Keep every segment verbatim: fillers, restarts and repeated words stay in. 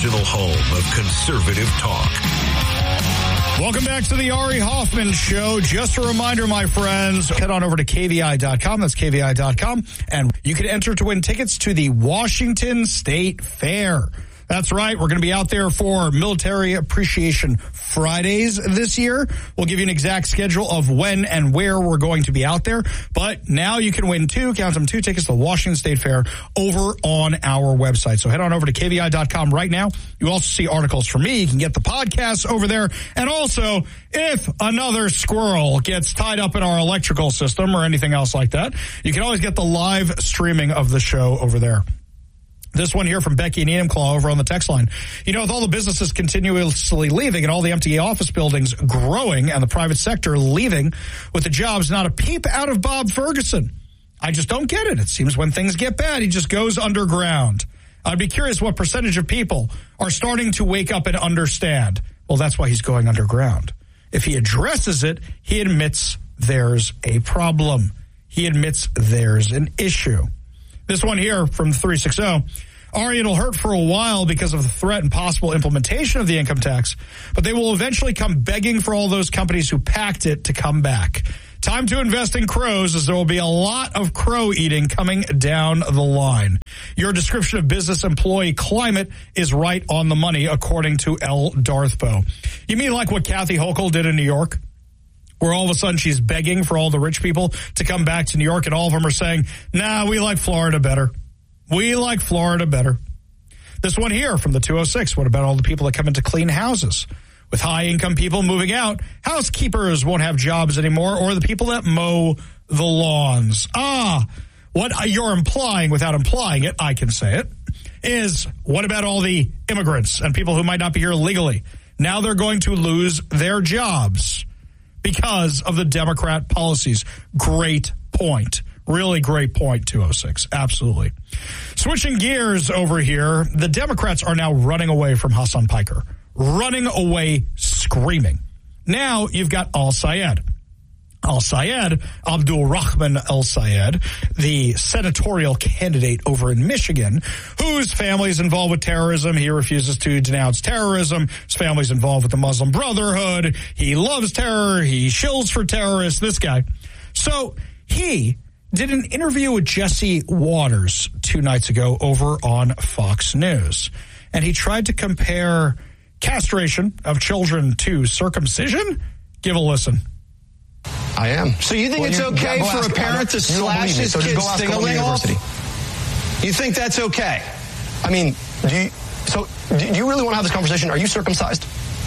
digital home of conservative talk. Welcome back to the Ari Hoffman Show. Just a reminder, my friends, head on over to K V I dot com. That's K V I dot com. And you can enter to win tickets to the Washington State Fair. That's right. We're going to be out there for Military Appreciation Fridays this year. We'll give you an exact schedule of when and where we're going to be out there. But now you can win two, count them, two tickets to the Washington State Fair over on our website. So head on over to K V I dot com right now. You also see articles from me. You can get the podcasts over there. And also, if another squirrel gets tied up in our electrical system or anything else like that, you can always get the live streaming of the show over there. This one here from Becky and Enumclaw over on the text line. You know, with all the businesses continuously leaving and all the empty office buildings growing and the private sector leaving with the jobs, not a peep out of Bob Ferguson. I just don't get it. It seems when things get bad, he just goes underground. I'd be curious what percentage of people are starting to wake up and understand. Well, that's why he's going underground. If he addresses it, he admits there's a problem. He admits there's an issue. This one here from three sixty. Ari, it'll hurt for a while because of the threat and possible implementation of the income tax, but they will eventually come begging for all those companies who packed it to come back. Time to invest in crows, as there will be a lot of crow eating coming down the line. Your description of business employee climate is right on the money, according to L. Darthbo. You mean like what Kathy Hochul did in New York? Where all of a sudden she's begging for all the rich people to come back to New York, and all of them are saying, nah, we like Florida better. We like Florida better. This one here from the two oh six. What about all the people that come in to clean houses? With high-income people moving out, housekeepers won't have jobs anymore, or the people that mow the lawns. Ah, what you're implying, without implying it, I can say it, is what about all the immigrants and people who might not be here legally? Now they're going to lose their jobs because of the Democrat policies. Great point. Really great point, two oh six. Absolutely. Switching gears over here, the Democrats are now running away from Hassan Piker. Running away screaming. Now you've got Al-Sayed. Al-Sayed, Abdul Rahman Al-Sayed, the senatorial candidate over in Michigan, whose family is involved with terrorism. He refuses to denounce terrorism. His family's involved with the Muslim Brotherhood. He loves terror. He shills for terrorists, this guy. So he did an interview with Jesse Waters two nights ago over on Fox News. And he tried to compare castration of children to circumcision. Give a listen. I am. So you think well, it's you, okay yeah, for ask, a parent to slash his so kid's ding-a-ling off? You think that's okay? I mean, do you, so do you really want to have this conversation? Are you circumcised?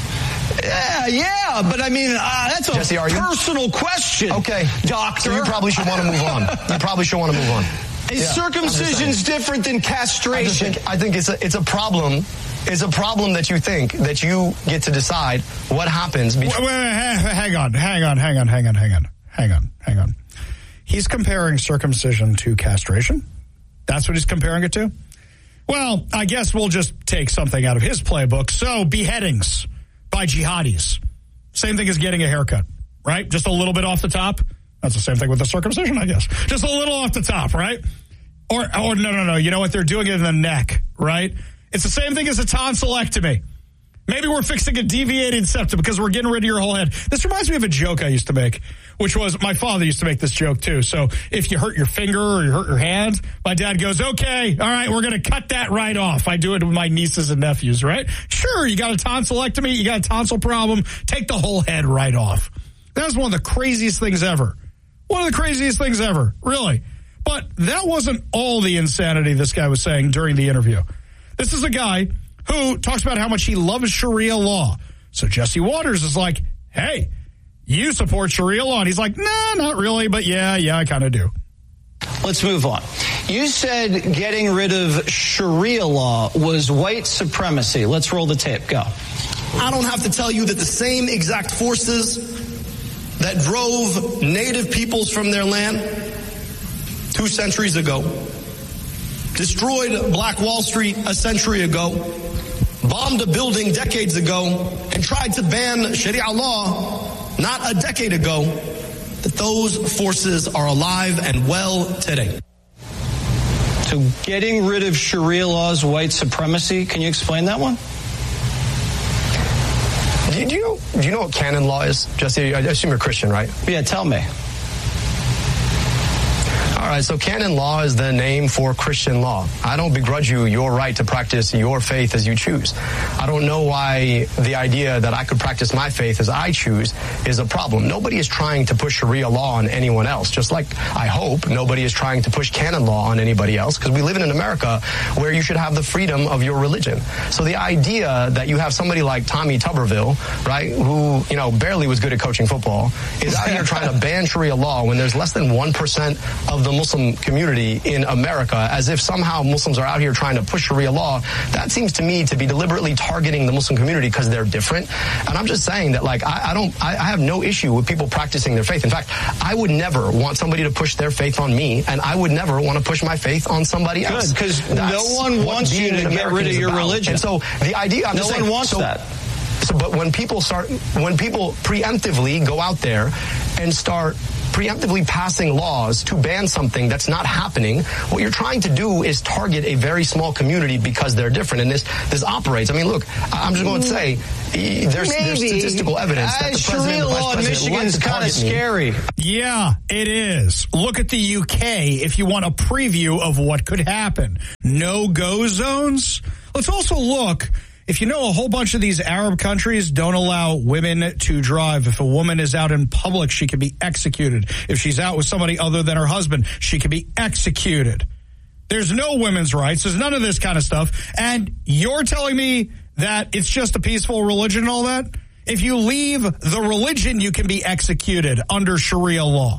Yeah, yeah, but I mean, uh, that's a Jesse, are you? personal question. Okay, doctor. So you probably should want to move on. You probably should want to move on. Is yeah, circumcision's different than castration? I, think, I think it's a, it's a problem. It's a problem that you think that you get to decide what happens. Wait, wait, wait, hang on, hang on, hang on, hang on, hang on, hang on, hang on. He's comparing circumcision to castration. That's what he's comparing it to? Well, I guess we'll just take something out of his playbook. So, beheadings by jihadis. Same thing as getting a haircut, right? Just a little bit off the top. That's the same thing with the circumcision, I guess. Just a little off the top, right? Or, or no, no, no. You know what? They're doing it in the neck, right? It's the same thing as a tonsillectomy. Maybe we're fixing a deviated septum because we're getting rid of your whole head. This reminds me of a joke I used to make, which was my father used to make this joke too. So if you hurt your finger or you hurt your hand, my dad goes, okay, all right, we're going to cut that right off. I do it with my nieces and nephews, right? Sure, you got a tonsillectomy, you got a tonsil problem, take the whole head right off. That was one of the craziest things ever. One of the craziest things ever, really. But that wasn't all the insanity this guy was saying during the interview. This is a guy who talks about how much he loves Sharia law. So Jesse Waters is like, hey, you support Sharia law. And he's like, nah, not really, but yeah, yeah, I kind of do. Let's move on. You said getting rid of Sharia law was white supremacy. Let's roll the tape. Go. I don't have to tell you that the same exact forces that drove native peoples from their land two centuries ago, destroyed Black Wall Street a century ago, bombed a building decades ago, and tried to ban Sharia law not a decade ago, that those forces are alive and well today. So getting rid of Sharia law is white supremacy. Can you explain that one? Do you, do you know? Do you know what canon law is? Jesse, I assume you're Christian, right? Yeah, tell me. All right, so canon law is the name for Christian law. I don't begrudge you your right to practice your faith as you choose. I don't know why the idea that I could practice my faith as I choose is a problem. Nobody is trying to push Sharia law on anyone else, just like I hope nobody is trying to push canon law on anybody else, because we live in an America where you should have the freedom of your religion. So the idea that you have somebody like Tommy Tuberville, right, who, you know, barely was good at coaching football, is out here trying to ban Sharia law when there's less than one percent of the Muslim community in America, as if somehow Muslims are out here trying to push Sharia law, that seems to me to be deliberately targeting the Muslim community because they're different. And I'm just saying that, like, I, I don't, I, I have no issue with people practicing their faith. In fact, I would never want somebody to push their faith on me, and I would never want to push my faith on somebody else. Good, because no one wants you to get rid of your religion. And so the idea, I'm no just one saying, wants so, that. So, but when people start, when people preemptively go out there and start preemptively passing laws to ban something that's not happening, what you're trying to do is target a very small community because they're different. And this this operates. I mean, look, I'm just going to say there's, there's statistical evidence that the president, Sharia the vice law in president Michigan is kind of scary. Yeah, it is. Look at the U K if you want a preview of what could happen. No-go zones. Let's also look. If you know, a whole bunch of these Arab countries don't allow women to drive. If a woman is out in public, she can be executed. If she's out with somebody other than her husband, she can be executed. There's no women's rights. There's none of this kind of stuff. And you're telling me that it's just a peaceful religion and all that? If you leave the religion, you can be executed under Sharia law.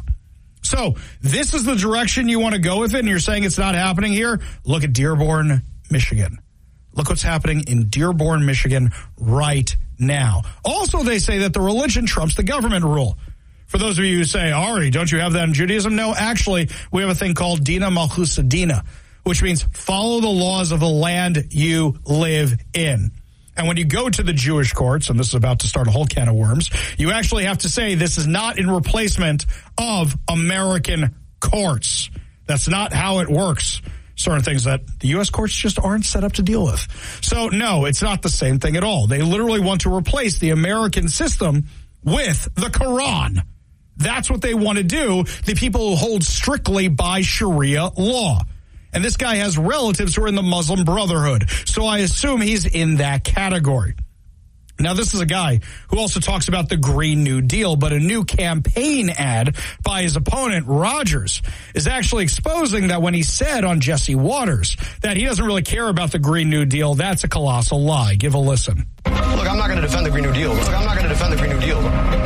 So this is the direction you want to go with it, and you're saying it's not happening here? Look at Dearborn, Michigan. Look what's happening in Dearborn, Michigan right now. Also, they say that the religion trumps the government rule. For those of you who say, Ari, don't you have that in Judaism? No, actually, we have a thing called Dina Malchus Dina, which means follow the laws of the land you live in. And when you go to the Jewish courts, and this is about to start a whole can of worms, you actually have to say this is not in replacement of American courts. That's not how it works. Certain things that the U S courts just aren't set up to deal with. So, no, it's not the same thing at all. They literally want to replace the American system with the Quran. That's what they want to do, the people who hold strictly by Sharia law. And this guy has relatives who are in the Muslim Brotherhood. So I assume he's in that category. Now, this is a guy who also talks about the Green New Deal, but a new campaign ad by his opponent, Rogers, is actually exposing that when he said on Jesse Waters that he doesn't really care about the Green New Deal, that's a colossal lie. Give a listen. Look, I'm not going to defend the Green New Deal. Look, I'm not going to defend the Green New Deal.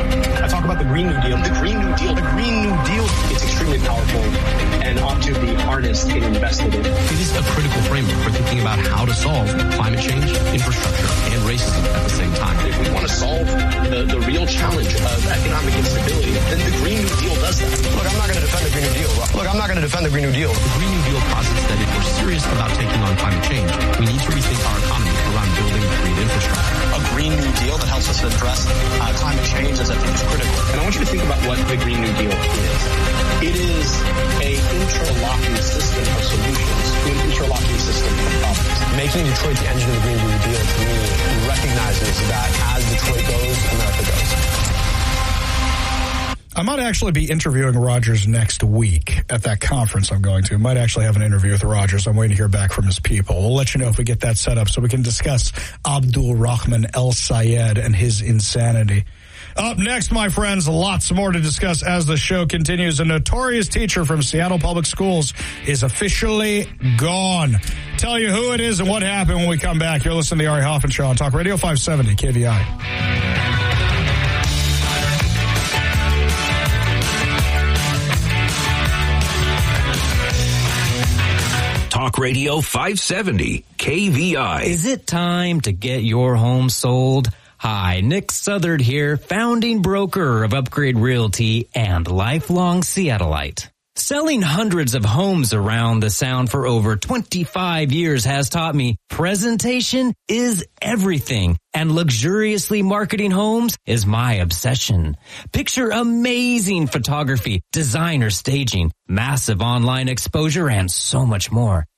I talk about the Green New Deal. The Green New Deal. The Green New Deal. It's extremely powerful and ought to be harnessed and invested in. It is a critical framework for thinking about how to solve climate change, infrastructure, and racism at the same time. If we want to solve the, the real challenge of economic instability, then the Green New Deal does that. Look, I'm not going to defend the Green New Deal. Look, I'm not going to defend the Green New Deal. The Green New Deal posits that if we're serious about taking on climate change, we need to rethink our economy around building green infrastructure. A Green New Deal that helps us address uh, climate change, as I think is critical. And I want you to think about what the Green New Deal is. It is a interlocking system of solutions, an interlocking system of problems. Making Detroit the engine of the Green New Deal, to me, recognizes that as Detroit goes, America goes. I might actually be interviewing Rogers next week at that conference I'm going to. I might actually have an interview with Rogers. I'm waiting to hear back from his people. We'll let you know if we get that set up so we can discuss Abdul Rahman El Sayed and his insanity. Up next, my friends, lots more to discuss as the show continues. A notorious teacher from Seattle Public Schools is officially gone. Tell you who it is and what happened when we come back. You're listening to the Ari Hoffman Show on Talk Radio five seventy K V I. Talk Radio five seventy K V I. Is it time to get your home sold? Hi, Nick Southard here, founding broker of Upgrade Realty and lifelong Seattleite. Selling hundreds of homes around the Sound for over twenty-five years has taught me presentation is everything, and luxuriously marketing homes is my obsession. Picture amazing photography, designer staging, massive online exposure, and so much more.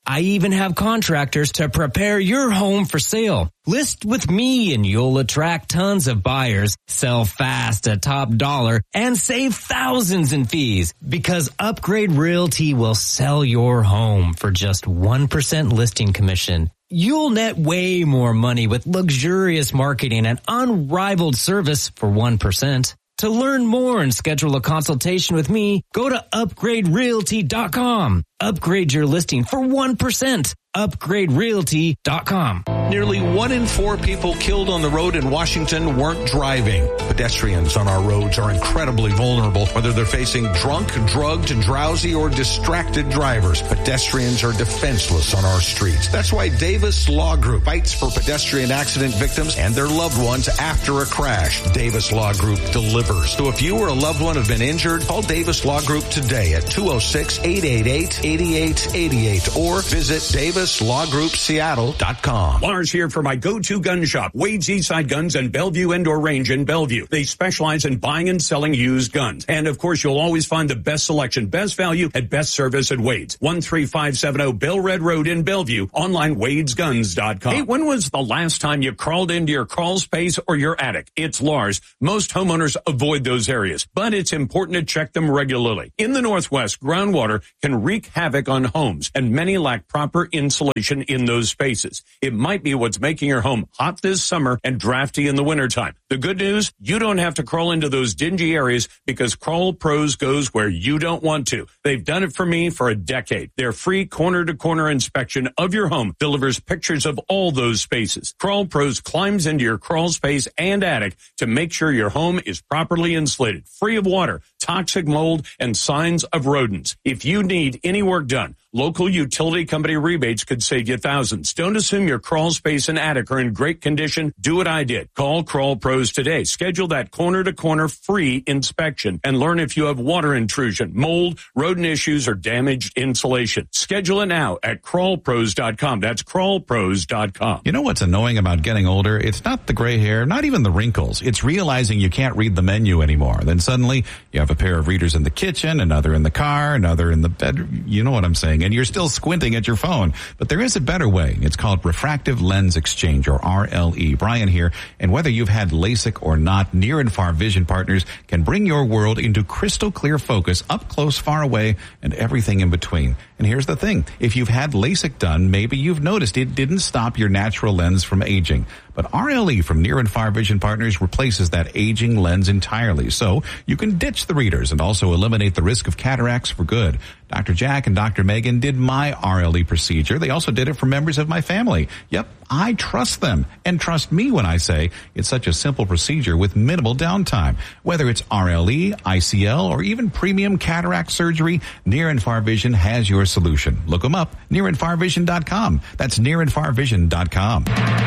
I even have contractors to prepare your home for sale. List with me and you'll attract tons of buyers, sell fast at top dollar, and save thousands in fees because Upgrade Realty will sell your home for just one percent listing commission. You'll net way more money with luxurious marketing and unrivaled service for one percent. To learn more and schedule a consultation with me, go to upgrade realty dot com. Upgrade your listing for one percent. upgrade realty dot com. Nearly one in four people killed on the road in Washington weren't driving. Pedestrians on our roads are incredibly vulnerable, whether they're facing drunk, drugged, drowsy, or distracted drivers. Pedestrians are defenseless on our streets. That's why Davis Law Group fights for pedestrian accident victims and their loved ones after a crash. Davis Law Group delivers. So if you or a loved one have been injured, call Davis Law Group today at two oh six, eight eight eight, eight eight eight eight or visit davis law group seattle dot com. Lars here for my go-to gun shop, Wade's Eastside Guns and Bellevue Indoor Range in Bellevue. They specialize in buying and selling used guns. And of course, you'll always find the best selection, best value, and best service at Wade's. one three five seven zero Bell Red Road in Bellevue. Online, wades guns dot com. Hey, when was the last time you crawled into your crawl space or your attic? It's Lars. Most homeowners avoid those areas, but it's important to check them regularly. In the Northwest, groundwater can wreak havoc on homes, and many lack proper insulation in those spaces. It might be what's making your home hot this summer and drafty in the wintertime. The good news, you don't have to crawl into those dingy areas because Crawl Pros goes where you don't want to. They've done it for me for a decade. Their free corner-to-corner inspection of your home delivers pictures of all those spaces. Crawl Pros climbs into your crawl space and attic to make sure your home is properly insulated, free of water, toxic mold, and signs of rodents. If you need any work done, local utility company rebates could save you thousands. Don't assume your crawl space and attic are in great condition. Do what I did. Call Crawl Pros today. Schedule that corner-to-corner free inspection and learn if you have water intrusion, mold, rodent issues, or damaged insulation. Schedule it now at crawl pros dot com. That's crawl pros dot com. You know what's annoying about getting older? It's not the gray hair, not even the wrinkles. It's realizing you can't read the menu anymore. Then suddenly you have a pair of readers in the kitchen, another in the car, another in the bedroom. You know what I'm saying? And you're still squinting at your phone. But there is a better way. It's called Refractive Lens Exchange, or R L E. Brian here. And whether you've had LASIK or not, Near and Far Vision Partners can bring your world into crystal clear focus, up close, far away, and everything in between. And here's the thing. If you've had LASIK done, maybe you've noticed it didn't stop your natural lens from aging. But R L E from Near and Far Vision Partners replaces that aging lens entirely. So you can ditch the readers and also eliminate the risk of cataracts for good. Doctor Jack and Doctor Megan did my R L E procedure. They also did it for members of my family. Yep, I trust them. And trust me when I say it's such a simple procedure with minimal downtime. Whether it's R L E, I C L, or even premium cataract surgery, Near and Far Vision has your solution. Look them up, near and far vision dot com. That's near and far vision dot com.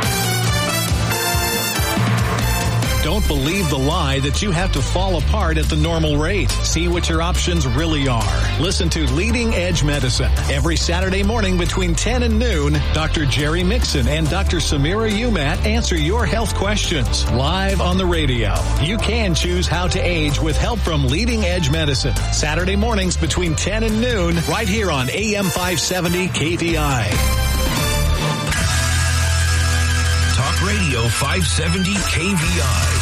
Don't believe the lie that you have to fall apart at the normal rate. See what your options really are. Listen to Leading Edge Medicine every Saturday morning between ten and noon. Doctor Jerry Mixon and Doctor Samira Umat answer your health questions live on the radio. You can choose how to age with help from Leading Edge Medicine. Saturday mornings between ten and noon, right here on A M five seventy K V I. Talk Radio five seventy K V I.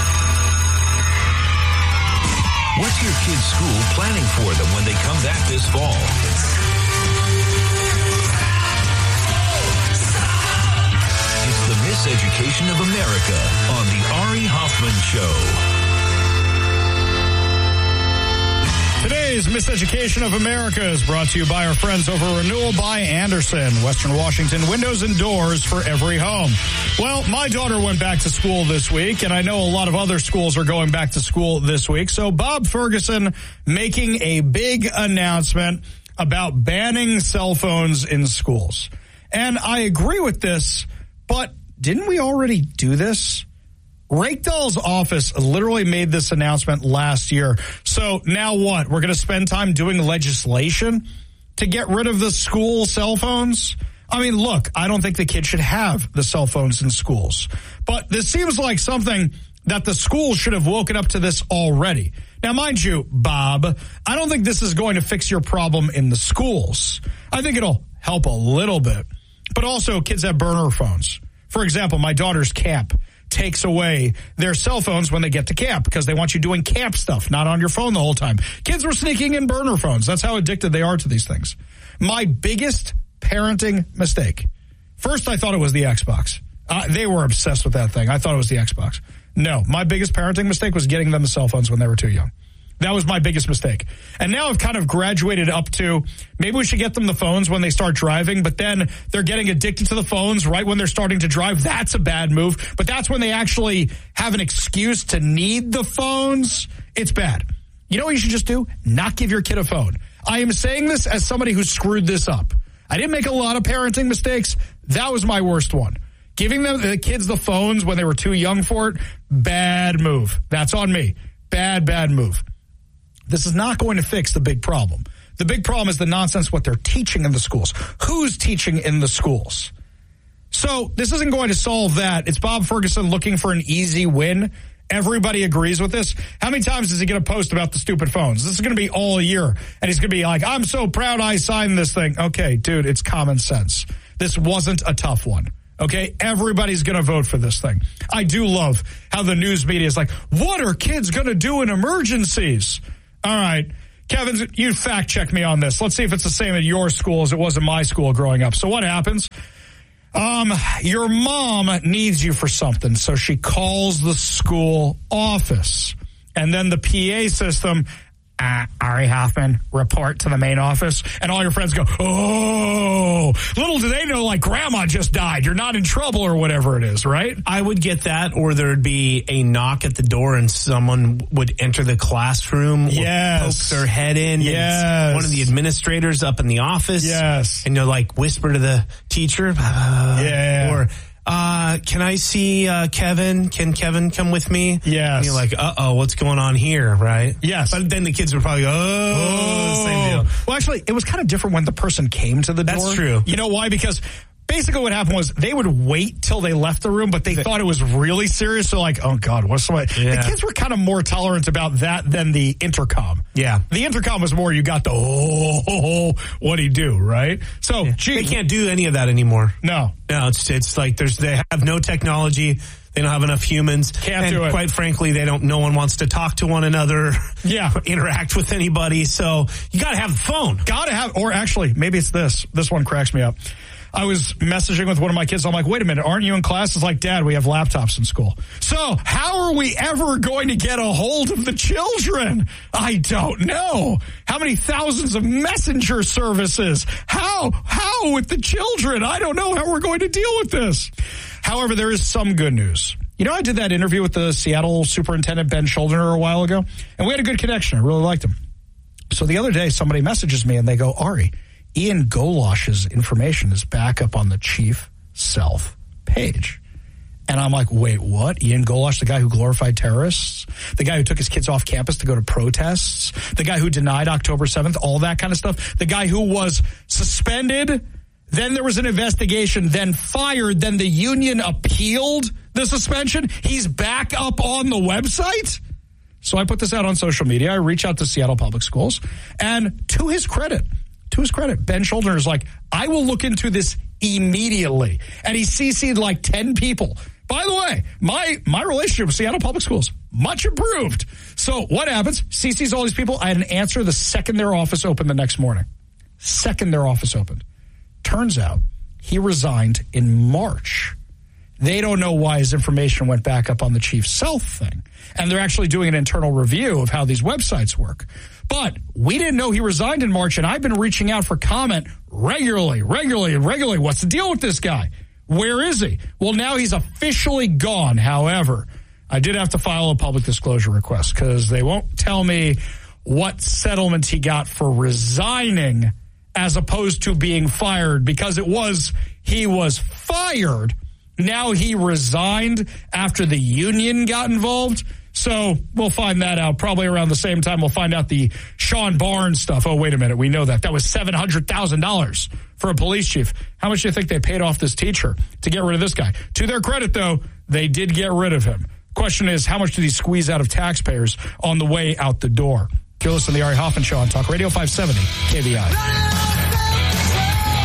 What's your kid's school planning for them when they come back this fall? It's the Miseducation of America on the Ari Hoffman Show. Today's Miseducation of America is brought to you by our friends over Renewal by Andersen, Western Washington, windows and doors for every home. Well, my daughter went back to school this week, and I know a lot of other schools are going back to school this week. So Bob Ferguson making a big announcement about banning cell phones in schools. And I agree with this, but didn't we already do this? Rakedahl's office literally made this announcement last year. So now what? We're going to spend time doing legislation to get rid of the school cell phones? I mean, look, I don't think the kids should have the cell phones in schools. But this seems like something that the schools should have woken up to this already. Now, mind you, Bob, I don't think this is going to fix your problem in the schools. I think it'll help a little bit. But also, kids have burner phones. For example, my daughter's camp takes away their cell phones when they get to camp because they want you doing camp stuff, not on your phone the whole time. Kids were sneaking in burner phones. That's how addicted they are to these things. My biggest parenting mistake. First, I thought it was the Xbox. Uh, they were obsessed with that thing. I thought it was the Xbox. No, my biggest parenting mistake was getting them the cell phones when they were too young. That was my biggest mistake. And now I've kind of graduated up to maybe we should get them the phones when they start driving, but then they're getting addicted to the phones right when they're starting to drive. That's a bad move. But that's when they actually have an excuse to need the phones. It's bad. You know what you should just do? Not give your kid a phone. I am saying this as somebody who screwed this up. I didn't make a lot of parenting mistakes. That was my worst one. Giving them the kids the phones when they were too young for it, bad move. That's on me. Bad, bad move. This is not going to fix the big problem. The big problem is the nonsense what they're teaching in the schools. Who's teaching in the schools? So this isn't going to solve that. It's Bob Ferguson looking for an easy win. Everybody agrees with this. How many times is he going to post about the stupid phones? This is going to be all year. And he's going to be like, I'm so proud I signed this thing. Okay, dude, it's common sense. This wasn't a tough one. Okay, everybody's going to vote for this thing. I do love how the news media is like, what are kids going to do in emergencies? All right, Kevin, you fact check me on this. Let's see if it's the same at your school as it was in my school growing up. So what happens? Um, your mom needs you for something, so she calls the school office. And then the P A system, uh, Ari Hoffman, report to the main office. And all your friends go, oh, little do they know, like, grandma just died. You're not in trouble or whatever it is, right? I would get that, or there'd be a knock at the door and someone would enter the classroom yes. or poke their head in. Yes. And it's one of the administrators up in the office. Yes. And you'll, like, whisper to the teacher. Uh, yeah. Or, uh, can I see uh, Kevin? Can Kevin come with me? Yes. And you're like, uh-oh, what's going on here, right? Yes. But then the kids would probably go, oh, oh. same deal. Well, actually, it was kind of different when the person came to the door. That's true. You know why? Because basically what happened was they would wait till they left the room, but they thought it was really serious. So like, oh, God, what's somebody? Yeah. The kids were kind of more tolerant about that than the intercom. Yeah. The intercom was more you got the, oh, oh, oh what'd he do, right? So, yeah. gee. They can't do any of that anymore. No. No, it's it's like there's they have no technology. They don't have enough humans. Can't and do it. Quite frankly, they don't. No one wants to talk to one another. Yeah, interact with anybody. So you got to have the phone. Got to have, or actually, maybe it's this. This one cracks me up. I was messaging with one of my kids. I'm like, wait a minute, aren't you in class? It's like, Dad, we have laptops in school. So how are we ever going to get a hold of the children? I don't know. How many thousands of messenger services? How? How with the children? I don't know how we're going to deal with this. However, there is some good news. You know, I did that interview with the Seattle superintendent, Ben Schuldiner, a while ago, and we had a good connection. I really liked him. So the other day, somebody messages me, and they go, Ari, Ian Golosh's information is back up on the Chief Self page. And I'm like, wait, what? Ian Golosh, the guy who glorified terrorists? The guy who took his kids off campus to go to protests? The guy who denied October seventh? All that kind of stuff? The guy who was suspended, then there was an investigation, then fired, then the union appealed the suspension? He's back up on the website? So I put this out on social media. I reach out to Seattle Public Schools. And to his credit, To his credit, Ben Schuldiner is like, I will look into this immediately. And he C C'd like ten people. By the way, my my relationship with Seattle Public Schools, much improved. So what happens? C C's all these people. I had an answer the second their office opened the next morning. Second their office opened. Turns out he resigned in March. They don't know why his information went back up on the Chief Self thing. And they're actually doing an internal review of how these websites work. But we didn't know he resigned in March, and I've been reaching out for comment regularly, regularly, and regularly. What's the deal with this guy? Where is he? Well, now he's officially gone. However, I did have to file a public disclosure request because they won't tell me what settlement he got for resigning as opposed to being fired, because it was he was fired. Now he resigned after the union got involved. So we'll find that out probably around the same time we'll find out the Sean Barnes stuff. Oh, wait a minute. We know that. That was seven hundred thousand dollars for a police chief. How much do you think they paid off this teacher to get rid of this guy? To their credit, though, they did get rid of him. Question is, how much did he squeeze out of taxpayers on the way out the door? You're listening to the Ari Hoffman Show on Talk Radio five seventy K V I.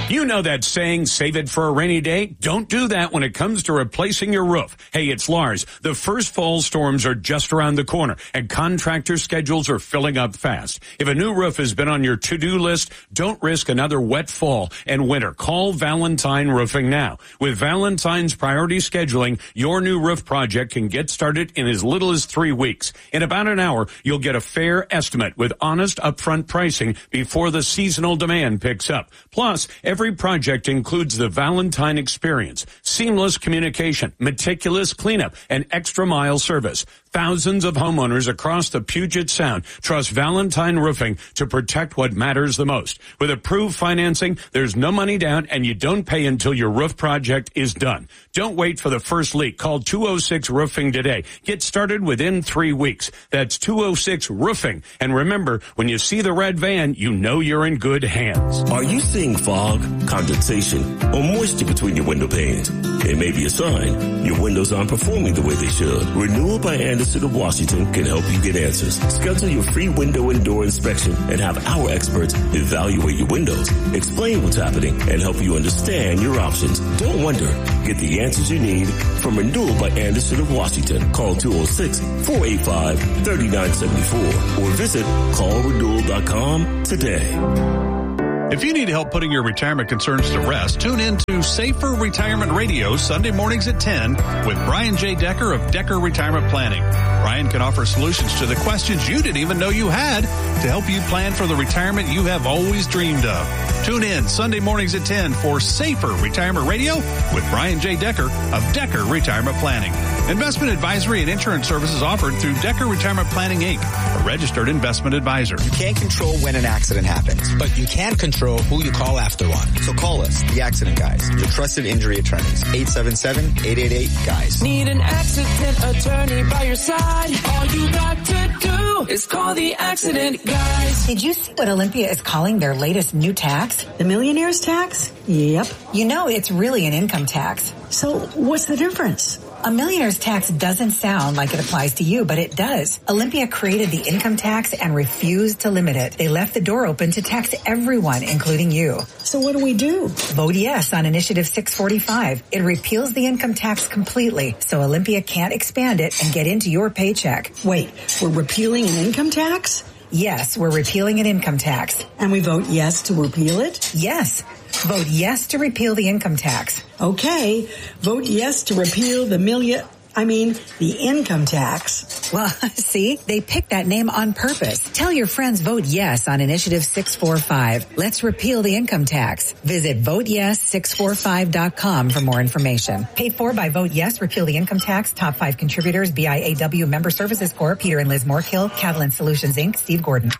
You know that saying, save it for a rainy day? Don't do that when it comes to replacing your roof. Hey, it's Lars. The first fall storms are just around the corner, and contractor schedules are filling up fast. If a new roof has been on your to-do list, don't risk another wet fall and winter. Call Valentine Roofing now. With Valentine's priority scheduling, your new roof project can get started in as little as three weeks. In about an hour, you'll get a fair estimate with honest upfront pricing before the seasonal demand picks up. Plus, every project includes the Valentine experience, seamless communication, meticulous cleanup, and extra mile service. Thousands of homeowners across the Puget Sound trust Valentine Roofing to protect what matters the most. With approved financing, there's no money down and you don't pay until your roof project is done. Don't wait for the first leak. Call two oh six roofing today. Get started within three weeks. That's two oh six roofing. And remember, when you see the red van, you know you're in good hands. Are you seeing fog, condensation, or moisture between your window panes? It may be a sign your windows aren't performing the way they should. Renewal by Anderson of Washington can help you get answers. Schedule your free window and door inspection and have our experts evaluate your windows, explain what's happening, and help you understand your options. Don't wonder. Get the answers you need from Renewal by Anderson of Washington. Call two oh six, four eight five, three nine seven four or visit call renewal dot com today. If you need help putting your retirement concerns to rest, tune in to Safer Retirement Radio Sunday mornings at ten with Brian J. Decker of Decker Retirement Planning. Brian can offer solutions to the questions you didn't even know you had to help you plan for the retirement you have always dreamed of. Tune in Sunday mornings at ten for Safer Retirement Radio with Brian J. Decker of Decker Retirement Planning. Investment advisory and insurance services offered through Decker Retirement Planning, Incorporated, a registered investment advisor. You can't control when an accident happens, but you can control who you call after one. So call us, the Accident Guys, your trusted injury attorneys. eight seven seven, eight eight eight, G U Y S. Need an accident attorney by your side? All you got to do is call the Accident Guys. Did you see what Olympia is calling their latest new tax? The millionaire's tax? Yep. You know, it's really an income tax. So what's the difference? A millionaire's tax doesn't sound like it applies to you, but it does. Olympia created the income tax and refused to limit it. They left the door open to tax everyone, including you. So what do we do? Vote yes on Initiative six forty-five. It repeals the income tax completely, so Olympia can't expand it and get into your paycheck. Wait, we're repealing an income tax? Yes, we're repealing an income tax. And we vote yes to repeal it? Yes. Vote yes to repeal the income tax. Okay. Vote yes to repeal the million... I mean, the income tax. Well, see, they picked that name on purpose. Tell your friends vote yes on Initiative six forty-five. Let's repeal the income tax. Visit vote yes six forty-five dot com for more information. Paid for by Vote Yes, Repeal the Income Tax. Top five contributors, B I A W Member Services Corp, Peter and Liz Moorkill, Catalan Solutions, Incorporated, Steve Gordon.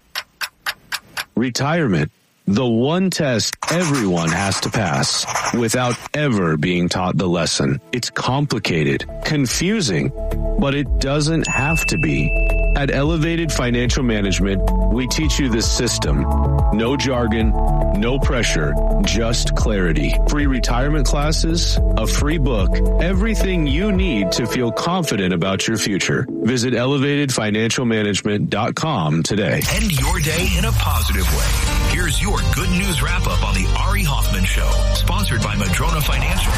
Retirement. The one test everyone has to pass without ever being taught the lesson. It's complicated, confusing, but it doesn't have to be. At Elevated Financial Management, we teach you the system. No jargon, no pressure, just clarity. Free retirement classes, a free book, everything you need to feel confident about your future. Visit elevated financial management dot com today. End your day in a positive way. Here's your good news wrap up on the Ari Hoffman Show, sponsored by Madrona Financial.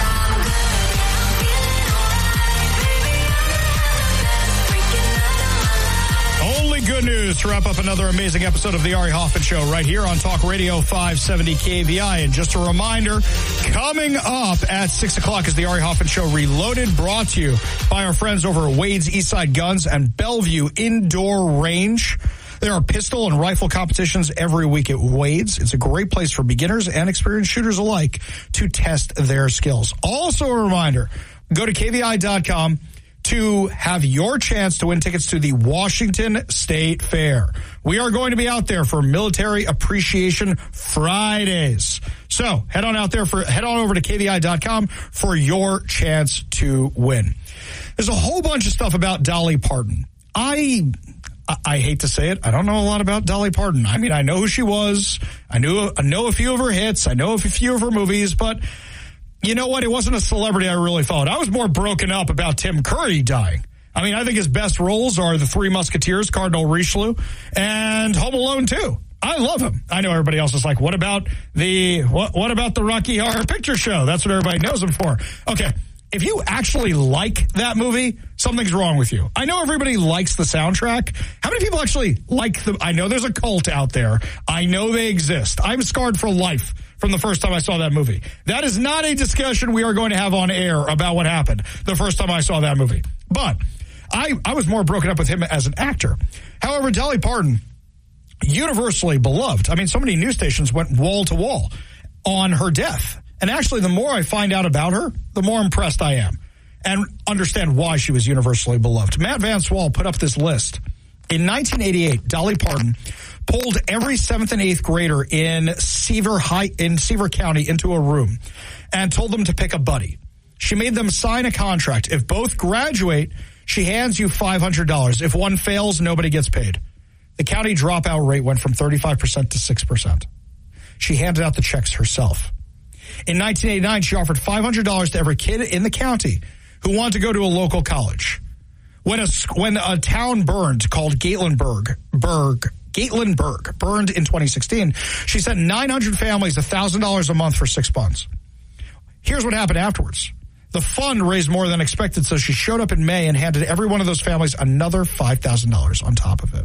Only good news to wrap up another amazing episode of the Ari Hoffman Show right here on Talk Radio five seventy K V I. And just a reminder, coming up at six o'clock is the Ari Hoffman Show Reloaded, brought to you by our friends over at Wade's Eastside Guns and Bellevue Indoor Range. There are pistol and rifle competitions every week at Wade's. It's a great place for beginners and experienced shooters alike to test their skills. Also a reminder, go to K V I dot com to have your chance to win tickets to the Washington State Fair. We are going to be out there for Military Appreciation Fridays. So head on out there for, head on over to K V I dot com for your chance to win. There's a whole bunch of stuff about Dolly Parton. I, I hate to say it, I don't know a lot about Dolly Parton. I mean, I know who she was. I knew, I know a few of her hits. I know a few of her movies, but you know what? It wasn't a celebrity I really followed. I was more broken up about Tim Curry dying. I mean, I think his best roles are The Three Musketeers, Cardinal Richelieu, and Home Alone two. I love him. I know everybody else is like, what about the what, what about the Rocky Horror Picture Show? That's what everybody knows him for. Okay, if you actually like that movie, something's wrong with you. I know everybody likes the soundtrack. How many people actually like the... I know there's a cult out there. I know they exist. I'm scarred for life from the first time I saw that movie. That is not a discussion we are going to have on air about what happened the first time I saw that movie. But I, I was more broken up with him as an actor. However, Dolly Parton... universally beloved. I mean, so many news stations went wall to wall on her death. And actually, the more I find out about her, the more impressed I am and understand why she was universally beloved. Matt Van Swall put up this list. In nineteen eighty-eight, Dolly Parton pulled every seventh and eighth grader in Sevier High, in Sevier County into a room and told them to pick a buddy. She made them sign a contract. If both graduate, she hands you five hundred dollars. If one fails, nobody gets paid. The county dropout rate went from thirty-five percent to six percent. She handed out the checks herself. In nineteen eighty-nine, she offered five hundred dollars to every kid in the county who wanted to go to a local college. When a, when a town burned called Gatlinburg, Berg, Gatlinburg burned in twenty sixteen, she sent nine hundred families one thousand dollars a month for six months. Here's what happened afterwards. The fund raised more than expected, so she showed up in May and handed every one of those families another five thousand dollars on top of it.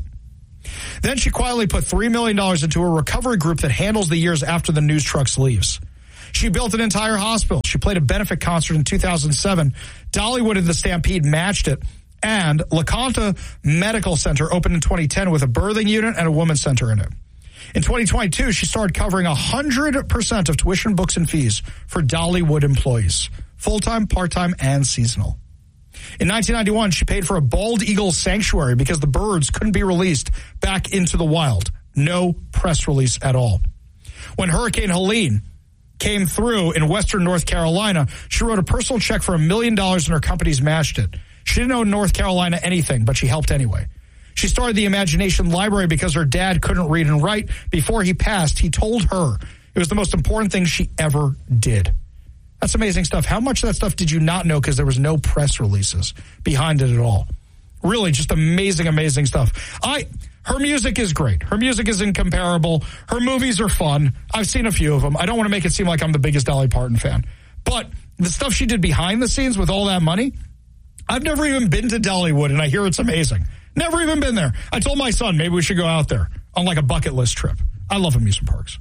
Then she quietly put three million dollars into a recovery group that handles the years after the news trucks leaves. She built an entire hospital. She played a benefit concert in two thousand seven. Dollywood and the Stampede matched it. And LaConta Medical Center opened in twenty ten with a birthing unit and a women's center in it. In twenty twenty-two, she started covering one hundred percent of tuition, books, and fees for Dollywood employees, full-time, part-time, and seasonal. In nineteen ninety-one, she paid for a bald eagle sanctuary because the birds couldn't be released back into the wild. No press release at all. When Hurricane Helene came through in western North Carolina, she wrote a personal check for a million dollars and her companies matched it. She didn't owe North Carolina anything, but she helped anyway. She started the Imagination Library because her dad couldn't read and write. Before he passed, he told her it was the most important thing she ever did. That's amazing stuff. How much of that stuff did you not know because there was no press releases behind it at all? Really, just amazing, amazing stuff. I, her music is great. Her music is incomparable. Her movies are fun. I've seen a few of them. I don't want to make it seem like I'm the biggest Dolly Parton fan. But the stuff she did behind the scenes with all that money, I've never even been to Dollywood, and I hear it's amazing. Never even been there. I told my son maybe we should go out there on like a bucket list trip. I love amusement parks.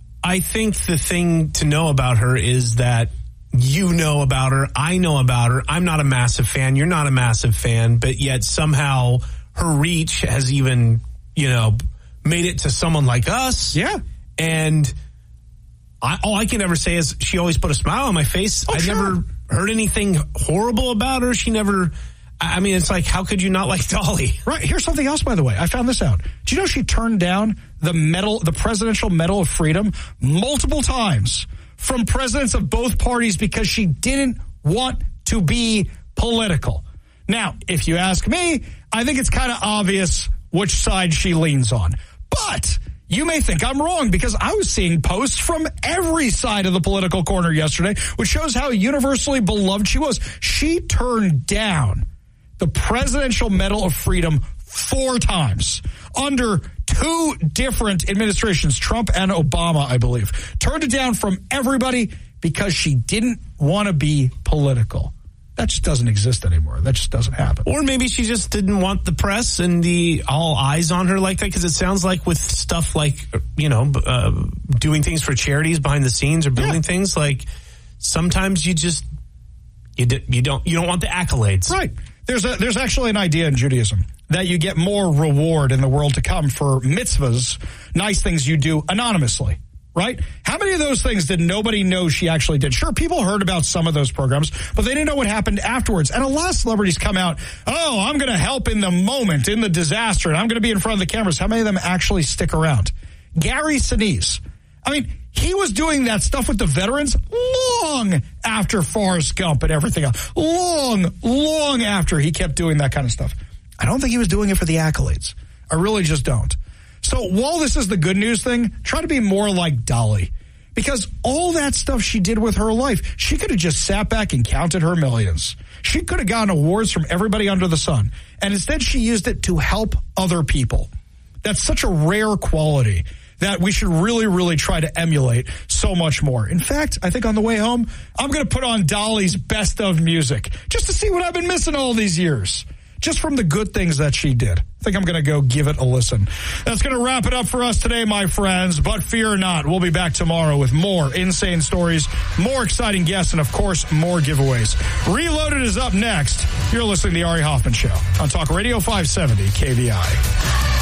I think the thing to know about her is that you know about her. I know about her. I'm not a massive fan. You're not a massive fan, but yet somehow her reach has even, you know, made it to someone like us. Yeah. And I, all I can ever say is she always put a smile on my face. Oh, I sure. never heard anything horrible about her. She never, I mean, it's like, how could you not like Dolly? Right. Here's something else, by the way. I found this out. Do you know she turned down the medal, the Presidential Medal of Freedom multiple times from presidents of both parties because she didn't want to be political? Now, if you ask me, I think it's kind of obvious which side she leans on. But you may think I'm wrong because I was seeing posts from every side of the political corner yesterday, which shows how universally beloved she was. She turned down the Presidential Medal of Freedom four times under two different administrations, Trump and Obama, I believe. Turned it down from everybody because she didn't want to be political. That just doesn't exist anymore. That just doesn't happen. Or maybe she just didn't want the press and the all eyes on her like that, because it sounds like with stuff like, you know, uh, doing things for charities behind the scenes or building yeah. things, like sometimes you just, you, d- you don't you don't want the accolades. Right. There's a, there's actually an idea in Judaism that you get more reward in the world to come for mitzvahs, nice things you do anonymously. Right? How many of those things did nobody know she actually did? Sure, people heard about some of those programs, but they didn't know what happened afterwards. And a lot of celebrities come out, oh, I'm going to help in the moment, in the disaster, and I'm going to be in front of the cameras. How many of them actually stick around? Gary Sinise. I mean, he was doing that stuff with the veterans long after Forrest Gump and everything else. Long, long after he kept doing that kind of stuff. I don't think he was doing it for the accolades. I really just don't. So while this is the good news thing, try to be more like Dolly. Because all that stuff she did with her life, she could have just sat back and counted her millions. She could have gotten awards from everybody under the sun. And instead she used it to help other people. That's such a rare quality. that we should really, really try to emulate so much more. In fact, I think on the way home, I'm going to put on Dolly's Best of Music just to see what I've been missing all these years, just from the good things that she did. I think I'm going to go give it a listen. That's going to wrap it up for us today, my friends. But fear not, we'll be back tomorrow with more insane stories, more exciting guests, and, of course, more giveaways. Reloaded is up next. You're listening to The Ari Hoffman Show on Talk Radio five seventy K V I.